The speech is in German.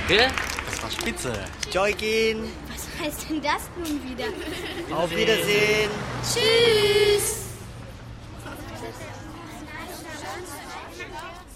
Gell? Das war spitze. Joikin. Was heißt denn das nun wieder? Auf Wiedersehen. Tschüss.